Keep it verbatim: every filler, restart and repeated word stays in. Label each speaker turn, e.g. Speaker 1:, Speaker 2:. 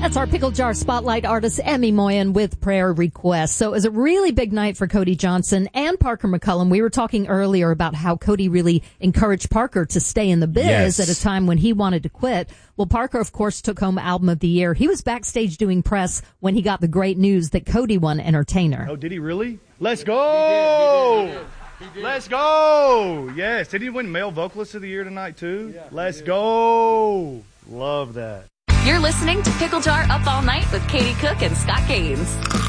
Speaker 1: That's our Pickle Jar Spotlight artist, Emmy Moyen, with prayer requests. So it was a really big night for Cody Johnson and Parker McCullum. We were talking earlier about how Cody really encouraged Parker to stay in the biz
Speaker 2: Yes.
Speaker 1: at a time when he wanted to quit. Well, Parker, of course, took home Album of the Year. He was backstage doing press when he got the great news that Cody won Entertainer.
Speaker 3: Oh, did he really? Let's go! He did, he did, he did. He did. Let's go! Yes. Did he win Male Vocalist of the Year tonight, too? Yeah, Let's go! Love that.
Speaker 4: You're listening to Pickle Jar Up All Night with Katie Cook and Scott Gaines.